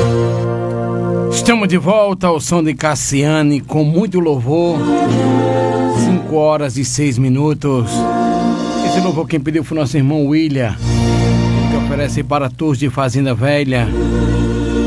Estamos de volta ao som de Cassiane com muito louvor. 5 horas e 6 minutos. Esse louvor quem pediu foi nosso irmão William, que oferece para todos de Fazenda Velha.